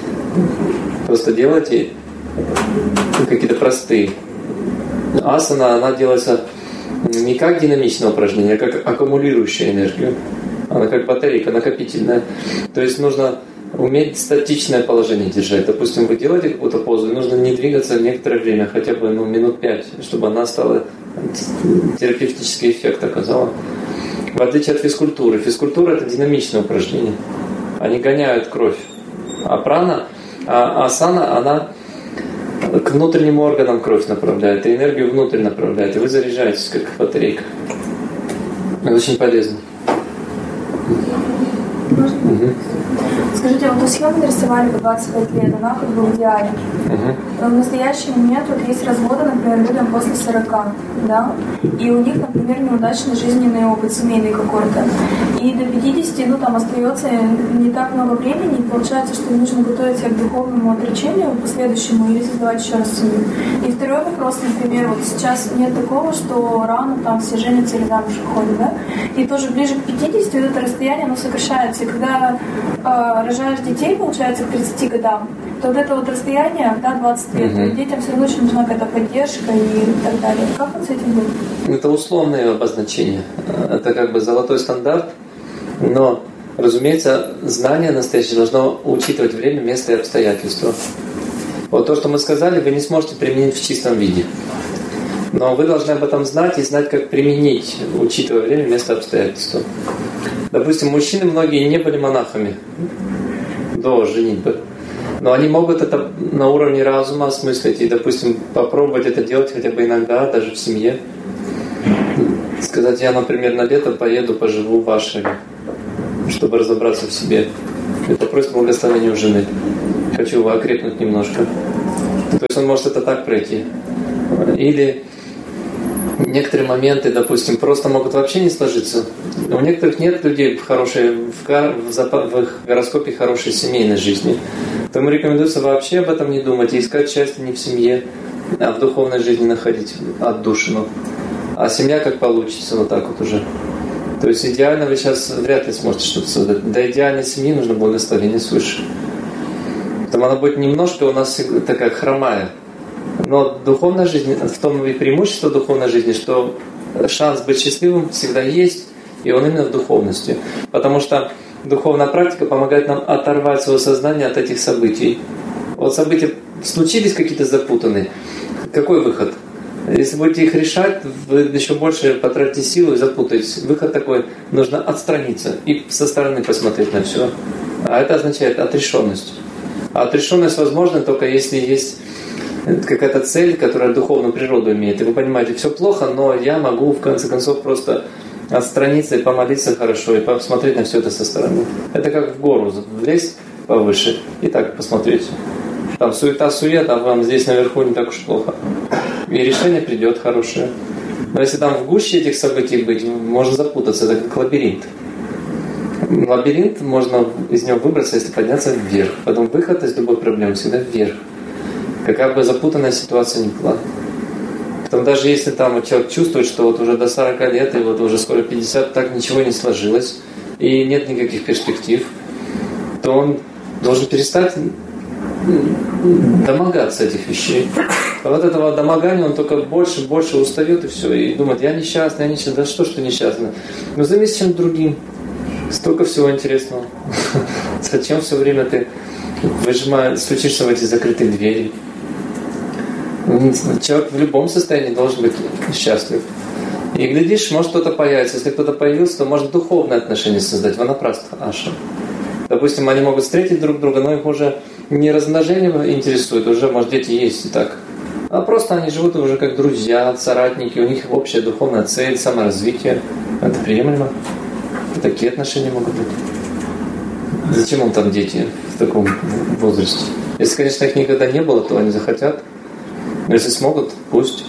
просто делайте какие-то простые. Асана, она делается не как динамичное упражнение, а как аккумулирующая энергию. Она как батарейка, накопительная. То есть нужно уметь статичное положение держать. Допустим, вы делаете какую-то позу, и нужно не двигаться некоторое время, хотя бы минут 5, чтобы она стала терапевтический эффект оказала. В отличие от физкультуры. Физкультура — это динамичное упражнение. Они гоняют кровь. А прана, асана, она к внутренним органам кровь направляет, и энергию внутрь направляет, и вы заряжаетесь, как батарейка. Это очень полезно. Угу. Скажите, вот съемки нарисовали по 25 лет, она как бы в идеале. Но в настоящий момент вот есть разводы, например, людям после 40, да, и у них, например, неудачный жизненный опыт, семейный какой-то. И до 50, там остается не так много времени, и получается, что им нужно готовиться к духовному отречению последующему или создавать еще раз семью. И второй вопрос, например, вот сейчас нет такого, что рано там все женятся или замуж выходят, да, и тоже ближе к 50 вот это расстояние, оно сокращается, и когда рожаешь детей, получается, к 30 годам, то вот это вот расстояние, да, 20 лет, детям все равно очень нужна какая-то поддержка и так далее. Как вот с этим быть? Это условное обозначение. Это как бы золотой стандарт, но, разумеется, знание настоящее должно учитывать время, место и обстоятельства. Вот то, что мы сказали, вы не сможете применить в чистом виде. Но вы должны об этом знать и знать, как применить, учитывая время, место, обстоятельства. Допустим, мужчины многие не были монахами до женитьбы. Но они могут это на уровне разума осмыслить и, допустим, попробовать это делать хотя бы иногда, даже в семье. Сказать, я, например, на лето поеду, поживу в Ашеме, чтобы разобраться в себе. И попросить благословения у жены. Хочу окрепнуть немножко. То есть он может это так пройти. Или некоторые моменты, допустим, просто могут вообще не сложиться. У некоторых нет людей в их гороскопе хорошей семейной жизни. Поэтому рекомендуется вообще об этом не думать и искать счастье не в семье, а в духовной жизни находить отдушину. А семья как получится, вот так вот уже. То есть идеально вы сейчас вряд ли сможете что-то создать. Для идеальной семьи нужно благословение свыше. Там она будет немножко у нас такая хромая. Но духовная жизнь, в том и преимущество духовной жизни, что шанс быть счастливым всегда есть, и он именно в духовности. Потому что духовная практика помогает нам оторвать свое сознание от этих событий. Вот события случились какие-то запутанные. Какой выход? Если будете их решать, вы еще больше потратите силу и запутаетесь. Выход такой: нужно отстраниться и со стороны посмотреть на все. А это означает отрешенность. А отрешенность возможна только если есть какая-то цель, которая духовную природу имеет. И вы понимаете, все плохо, но я могу в конце концов просто отстраниться и помолиться хорошо, и посмотреть на все это со стороны. Это как в гору влезть повыше и так посмотреть. Там суета-суета, а вам здесь наверху не так уж плохо. И решение придет хорошее. Но если там в гуще этих событий быть, можно запутаться. Это как лабиринт. Лабиринт, можно из него выбраться, если подняться вверх. Потом выход из любой проблемы всегда вверх. Какая бы запутанная ситуация ни была. Потом даже если там человек чувствует, что вот уже до 40 лет и вот уже скоро 50, так ничего не сложилось, и нет никаких перспектив, то он должен перестать домогаться этих вещей. А вот этого домогания он только больше и больше устает, и все, и думает: я несчастный, да что ж ты несчастный? Ну займись чем-то другим. Столько всего интересного. Зачем все время ты стучишься в эти закрытые двери? Человек в любом состоянии должен быть счастлив. И глядишь, может кто-то появится. Если кто-то появился, то может духовные отношения создать. Ванапрастха аша. Допустим, они могут встретить друг друга, но их уже не размножение интересует, уже, может, дети есть и так. А просто они живут уже как друзья, соратники, у них общая духовная цель, саморазвитие. Это приемлемо. Такие отношения могут быть. Зачем им там дети в таком возрасте? Если, конечно, их никогда не было, то они захотят. Но если смогут, пусть.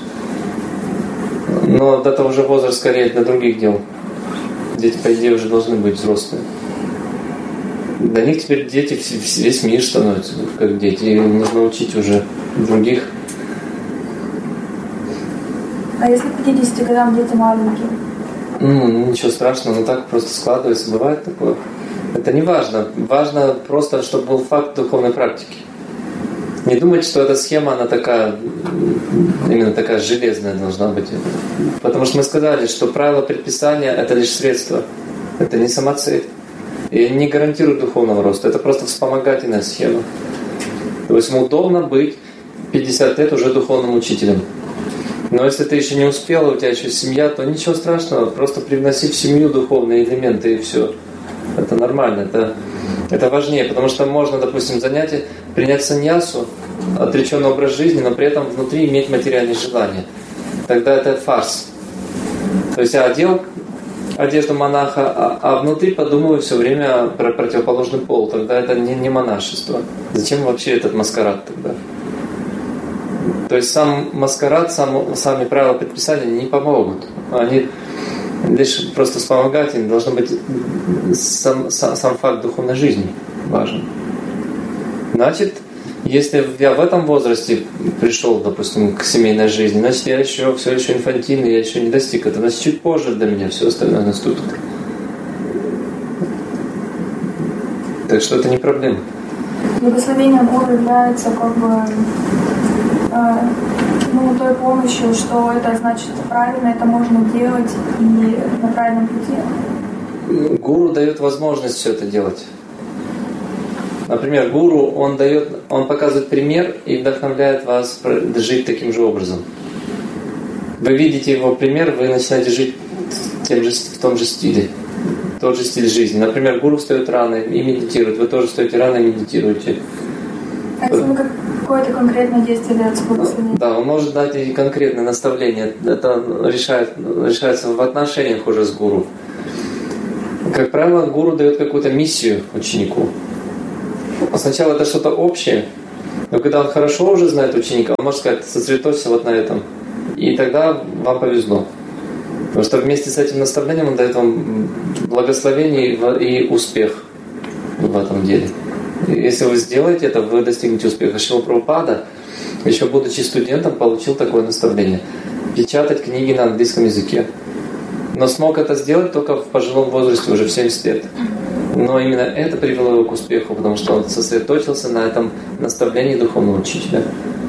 Но это уже возраст скорее для других дел. Дети, по идее, уже должны быть взрослые. Для них теперь дети, весь мир становится как дети. И нужно учить уже других. А если к 50 годам дети маленькие? Ничего страшного, но так просто складывается. Бывает такое. Это не важно. Важно просто, чтобы был факт духовной практики. Не думайте, что эта схема, она такая, именно такая железная должна быть. Потому что мы сказали, что правила предписания – это лишь средство. Это не сама цель. И не гарантирует духовного роста. Это просто вспомогательная схема. То есть удобно быть 50 лет уже духовным учителем. Но если ты еще не успела, у тебя еще семья, то ничего страшного. Просто привноси в семью духовные элементы и все. Это нормально. Это важнее, потому что можно, допустим, принять саньясу, отреченный образ жизни, но при этом внутри иметь материальные желания. Тогда это фарс. То есть я одел одежду монаха, а внутри подумываю все время про противоположный пол. Тогда это не монашество. Зачем вообще этот маскарад тогда? То есть сам маскарад, сами правила предписания не помогут. Они лишь просто вспомогательны. Должен быть сам факт духовной жизни важен. Значит, если я в этом возрасте пришел, допустим, к семейной жизни, значит, я все еще инфантильный, я еще не достиг этого. Значит, чуть позже для меня все остальное наступит. Так что это не проблема. Благословение гуру является как бы той помощью, что это значит правильно, это можно делать и на правильном пути. Гуру дает возможность все это делать. Например, гуру, он показывает пример и вдохновляет вас жить таким же образом. Вы видите его пример, вы начинаете жить в том же стиле. Тот же стиль жизни. Например, гуру встает рано и медитирует. Вы тоже встаете рано и медитируете. А если мы как какое-то конкретное действие дается благословение? Да, он может дать и конкретное наставление. Это решается в отношениях уже с гуру. Как правило, гуру дает какую-то миссию ученику. Сначала это что-то общее, но когда он хорошо уже знает ученика, он может сказать: сосредоточься вот на этом. И тогда вам повезло. Потому что вместе с этим наставлением он дает вам благословение и успех в этом деле. И если вы сделаете это, вы достигнете успеха. Шрила Прабхупада, еще будучи студентом, получил такое наставление: печатать книги на английском языке. Но смог это сделать только в пожилом возрасте, уже в 70 лет. Но именно это привело его к успеху, потому что он сосредоточился на этом наставлении духовного учителя.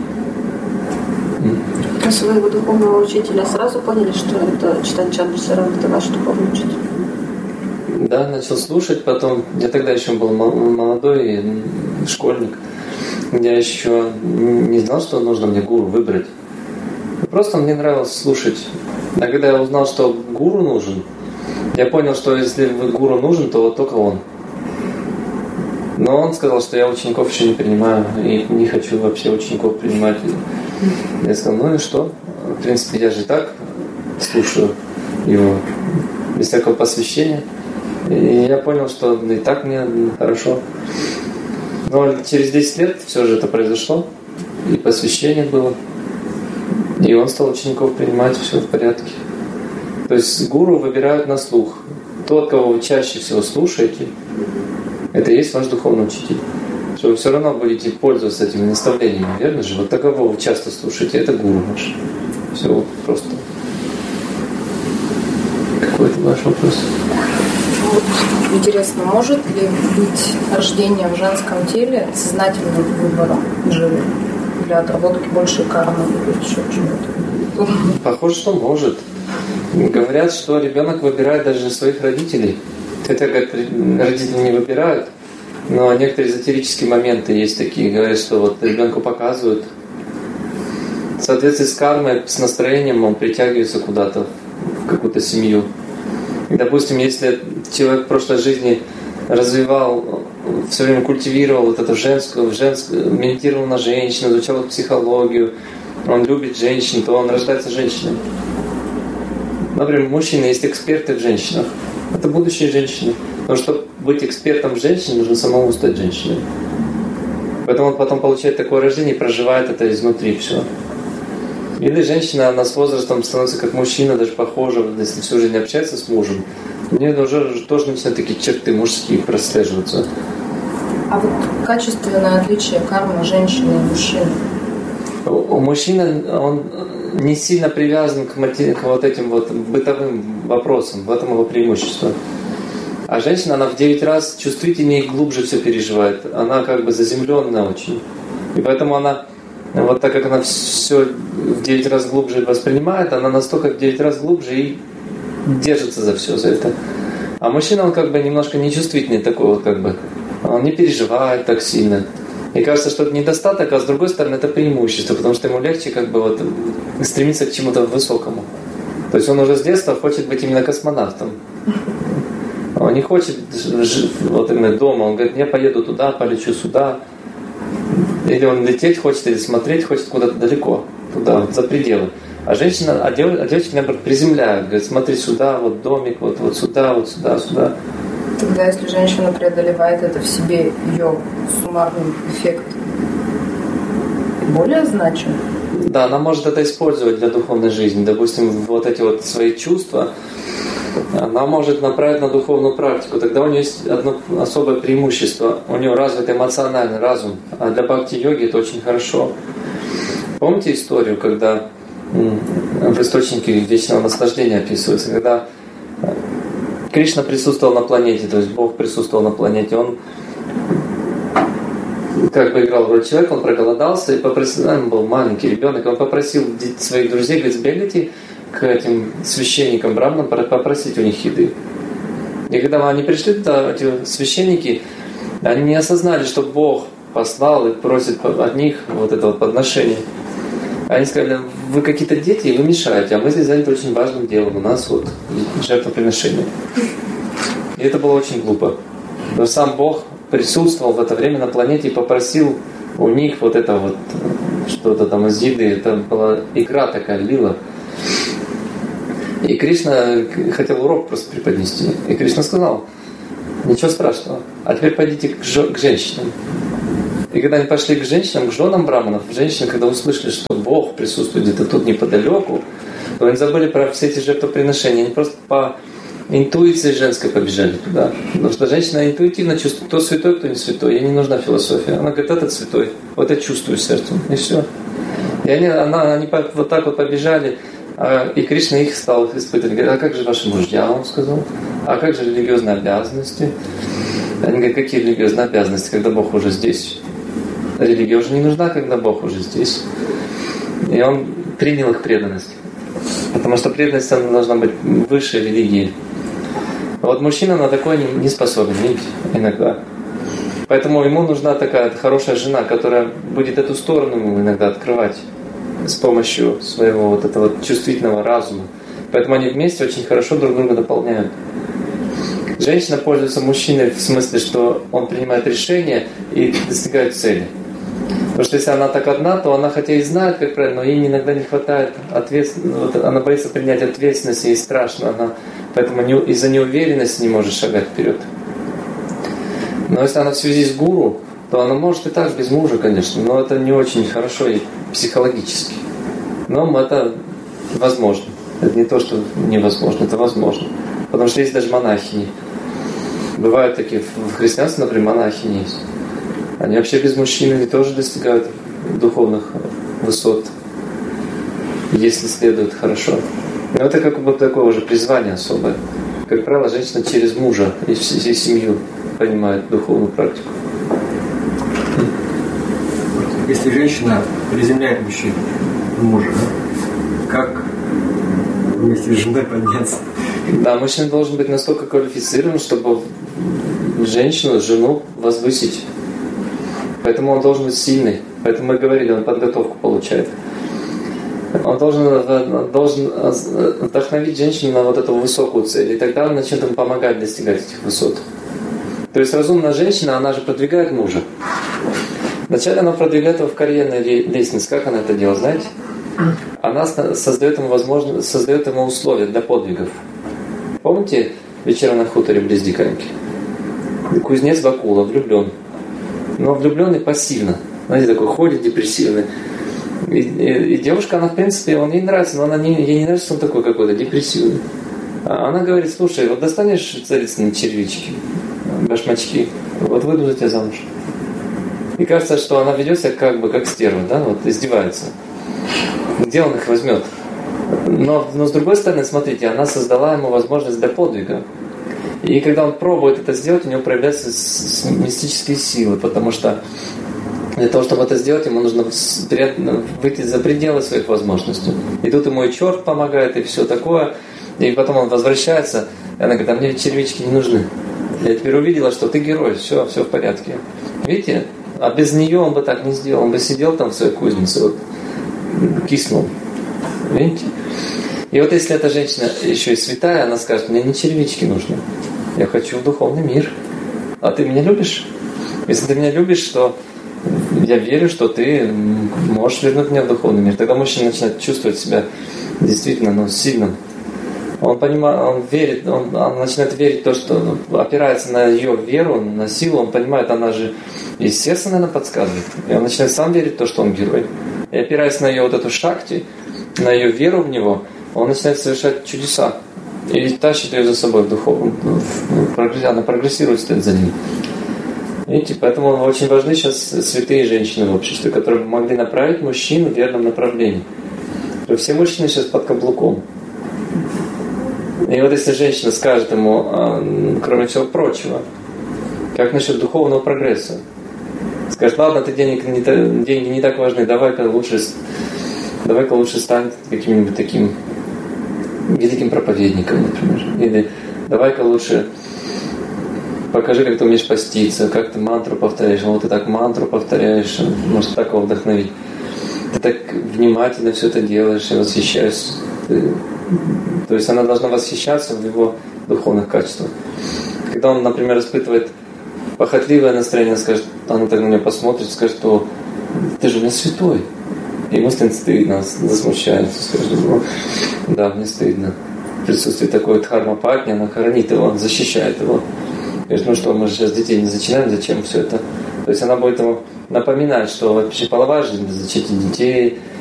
Про своего духовного учителя сразу поняли, что это читать Чандрасарам, это ваш духовный учитель? Да, начал слушать, потом, я тогда еще был молодой школьник, я еще не знал, что нужно мне гуру выбрать. Просто мне нравилось слушать. А когда я узнал, что гуру нужен, я понял, что если гуру нужен, то вот только он. Но он сказал, что я учеников еще не принимаю, и не хочу вообще учеников принимать. Я сказал: ну и что? В принципе, я же и так слушаю его без всякого посвящения. И я понял, что и так мне хорошо. Но через 10 лет все же это произошло, и посвящение было. И он стал учеников принимать, все в порядке. То есть гуру выбирают на слух. Тот, кого вы чаще всего слушаете, это и есть ваш духовный учитель. Что вы все равно будете пользоваться этими наставлениями, верно же? Вот такого вы часто слушаете, это гуру ваш. Все вот просто. Какой-то ваш вопрос? Вот интересно, может ли быть рождение в женском теле сознательным выбором живым для отработки большей кармы или еще чего-то? Похоже, что может. Говорят, что ребенок выбирает даже своих родителей. Хотя, как родители не выбирают, но некоторые эзотерические моменты есть такие. Говорят, что вот ребенку показывают. В соответствии с кармой, с настроением он притягивается куда-то, в какую-то семью. И, допустим, если человек в прошлой жизни развивал, все время культивировал вот эту женскую, медитировал на женщину, изучал психологию, он любит женщин, то он рождается женщиной. Например, мужчины есть эксперты в женщинах. Это будущие женщины. Но чтобы быть экспертом в женщине, нужно самому стать женщиной. Поэтому он потом получает такое рождение и проживает это изнутри все. Или женщина, она с возрастом становится как мужчина, даже похожа, если всю жизнь общается с мужем. У нее уже тоже начинают такие черты мужские прослеживаться. А вот качественное отличие кармы женщины и мужчины? У мужчины он не сильно привязан к вот этим вот бытовым вопросам, в этом его преимущество. А женщина, она в 9 раз чувствительнее и глубже все переживает. Она как бы заземленная очень. И поэтому она, вот так как она все в 9 раз глубже воспринимает, она настолько в 9 раз глубже и держится за все за это. А мужчина, он как бы немножко нечувствительный такой вот как бы. Он не переживает так сильно. И кажется, что это недостаток, а с другой стороны это преимущество, потому что ему легче как бы вот стремиться к чему-то высокому. То есть он уже с детства хочет быть именно космонавтом. Он не хочет вот именно дома, он говорит: я поеду туда, полечу сюда. Или он лететь хочет, или смотреть хочет куда-то далеко, туда, вот, за пределы. А женщина, девочки, наоборот, приземляют, говорят: смотри сюда, вот домик, вот сюда, вот сюда, сюда. Тогда, если женщина преодолевает это в себе, ее суммарный эффект более значим? Да, она может это использовать для духовной жизни. Допустим, вот эти вот свои чувства она может направить на духовную практику. Тогда у нее есть одно особое преимущество. У нее развит эмоциональный разум. А для бхакти-йоги это очень хорошо. Помните историю, когда в источнике вечного наслаждения описывается, когда Кришна присутствовал на планете, то есть Бог присутствовал на планете, он как бы играл роль человека, он проголодался и попросил, он был маленький ребенок, он попросил своих друзей, говорит: сбегайте к этим священникам, браманам, попросить у них еды. И когда они пришли туда, эти священники, они не осознали, что Бог послал и просит от них вот это вот подношение. Они сказали: вы какие-то дети, и вы мешаете, а мы здесь заняты очень важным делом, у нас вот жертвоприношение. И это было очень глупо. Но сам Бог присутствовал в это время на планете и попросил У них вот это вот что-то там из еды, это была икра такая, лила. И Кришна хотел урок просто преподнести. И Кришна сказал: ничего страшного, а теперь пойдите к женщинам. И когда они пошли к женщинам, к женам браманов, женщины, когда услышали, что Бог присутствует где-то тут неподалеку, то они забыли про все эти жертвоприношения. Они просто по интуиции женской побежали туда. Потому что женщина интуитивно чувствует, кто святой, кто не святой. Ей не нужна философия. Она говорит: этот святой. Вот я чувствую сердцем. И все. И они вот так вот побежали. И Кришна их стал испытывать. Говорит: а как же ваши мужья, он сказал? А как же религиозные обязанности? Они говорят: какие религиозные обязанности, когда Бог уже здесь? Религия уже не нужна, когда Бог уже здесь. И он принял их преданность. Потому что преданность, она должна быть выше религии. А вот мужчина на такое не способен, видите, иногда. Поэтому ему нужна такая хорошая жена, которая будет эту сторону ему иногда открывать с помощью своего вот этого чувствительного разума. Поэтому они вместе очень хорошо друг друга дополняют. Женщина пользуется мужчиной в смысле, что он принимает решения и достигает цели. Потому что если она так одна, то она хотя и знает, как правильно, но ей иногда не хватает ответственности. Вот она боится принять ответственность, ей страшно. Она поэтому из-за неуверенности не может шагать вперед. Но если она в связи с гуру, то она может и так без мужа, конечно, но это не очень хорошо и психологически. Но это возможно. Это не то, что невозможно, это возможно. Потому что есть даже монахини. Бывают такие, в христианстве, например, монахини есть. Они вообще без мужчин, они тоже достигают духовных высот, если следуют хорошо. Но это как бы такое уже призвание особое. Как правило, женщина через мужа и всю семью понимает духовную практику. Если женщина приземляет мужчину, мужа, как вместе с женой подняться? Да, мужчина должен быть настолько квалифицирован, чтобы жену возвысить. Поэтому он должен быть сильный. Поэтому мы говорили, он подготовку получает. Он должен вдохновить женщину на вот эту высокую цель. И тогда он начнет им помогать достигать этих высот. То есть разумная женщина, она же продвигает мужа. Вначале она продвигает его в карьерной лестнице. Как она это делает, знаете? Она создает ему условия для подвигов. Помните «Вечера на хуторе близ Диканьки»? Кузнец Вакула влюблен. Но влюбленный пассивно. Знаете, такой ходит депрессивный. И девушка, она в принципе, он ей нравится, но ей не нравится, что он такой какой-то депрессивный. А она говорит: слушай, вот достанешь царицыные червячки, башмачки, вот выйду за тебя замуж. И кажется, что она ведет себя как стерва, да, вот издевается. Где он их возьмет? Но с другой стороны, смотрите, она создала ему возможность для подвига. И когда он пробует это сделать, у него проявляются мистические силы, потому что для того, чтобы это сделать, ему нужно выйти за пределы своих возможностей. И тут ему и черт помогает, и все такое. И потом он возвращается, и она говорит: а мне червячки не нужны. Я теперь увидела, что ты герой, все в порядке. Видите? А без нее он бы так не сделал. Он бы сидел там в своей кузнице, вот, киснул. Видите? И вот если эта женщина еще и святая, она скажет: мне не червячки нужны. Я хочу в духовный мир. А ты меня любишь? Если ты меня любишь, то я верю, что ты можешь вернуть меня в духовный мир. Тогда мужчина начинает чувствовать себя действительно сильным. Он понимает, он верит, он начинает верить в то, что опирается на ее веру, на силу. Он понимает, она же и сердце, наверное, подсказывает. И он начинает сам верить в то, что он герой. И опираясь на ее вот эту шакти, на ее веру в него, он начинает совершать чудеса. И тащит ее за собой в духовную. Она прогрессирует вслед за ним. Видите, поэтому очень важны сейчас святые женщины в обществе, которые могли направить мужчин в верном направлении. Все мужчины сейчас под каблуком. И вот если женщина скажет ему, кроме всего прочего, как насчет духовного прогресса, скажет: ладно, ты деньги не так важны, давай-ка лучше стань каким-нибудь таким великим проповедником, например. Или давай-ка лучше покажи, как ты умеешь поститься, как ты мантру повторяешь. Вот ты так мантру повторяешь, может так его вдохновить. Ты так внимательно все это делаешь и восхищаешься. То есть она должна восхищаться в его духовных качествах. Когда он, например, испытывает похотливое настроение, скажет, она так на меня посмотрит, скажет: что ты же у меня святой. И ему станет стыдно, засмущается, скажет, ну, да, мне стыдно. В присутствии такой дхарма-патни, она хоронит его, защищает его. Говорит, ну что, мы же сейчас детей не зачинаем, зачем все это? То есть она будет ему напоминать, что вообще половая жизнь для зачатия детей,